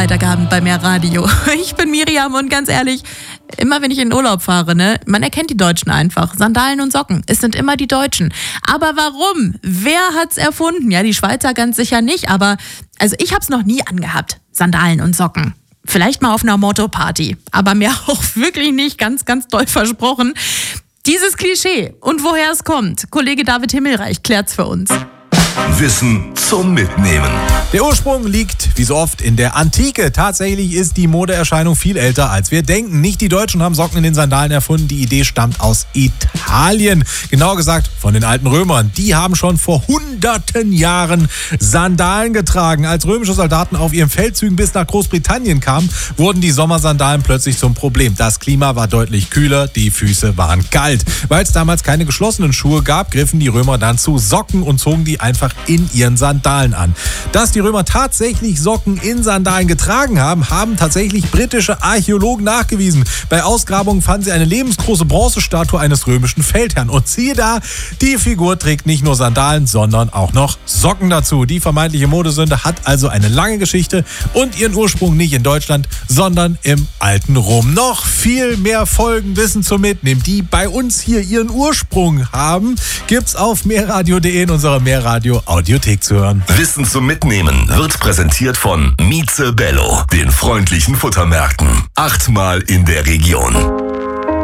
Freitagabend bei Mehr Radio. Ich bin Miriam und ganz ehrlich, immer wenn ich in den Urlaub fahre, man erkennt die Deutschen einfach. Sandalen und Socken, es sind immer die Deutschen. Aber warum? Wer hat's erfunden? Ja, die Schweizer ganz sicher nicht, aber ich hab's noch nie angehabt. Sandalen und Socken. Vielleicht mal auf einer Motto-Party, aber mir auch wirklich nicht, ganz, ganz doll versprochen. Dieses Klischee und woher es kommt, Kollege David Himmelreich klärt's für uns. Wissen zum Mitnehmen. Der Ursprung liegt, wie so oft, in der Antike. Tatsächlich ist die Modeerscheinung viel älter, als wir denken. Nicht die Deutschen haben Socken in den Sandalen erfunden. Die Idee stammt aus Italien. Genauer gesagt von den alten Römern. Die haben schon vor hunderten Jahren Sandalen getragen. Als römische Soldaten auf ihren Feldzügen bis nach Großbritannien kamen, wurden die Sommersandalen plötzlich zum Problem. Das Klima war deutlich kühler, die Füße waren kalt. Weil es damals keine geschlossenen Schuhe gab, griffen die Römer dann zu Socken und zogen die einfach in ihren Sandalen an. Dass die Römer tatsächlich Socken in Sandalen getragen haben, haben tatsächlich britische Archäologen nachgewiesen. Bei Ausgrabungen fanden sie eine lebensgroße Bronzestatue eines römischen Feldherrn. Und siehe da, die Figur trägt nicht nur Sandalen, sondern auch noch Socken dazu. Die vermeintliche Modesünde hat also eine lange Geschichte und ihren Ursprung nicht in Deutschland, sondern im alten Rom. Noch viel mehr Folgen Wissen zum Mitnehmen, die bei uns hier ihren Ursprung haben, gibt's auf mehrradio.de in unserer Mehrradio Audiothek zu hören. Wissen zum Mitnehmen wird präsentiert von Mieze Bello, den freundlichen Futtermärkten. 8-mal in der Region.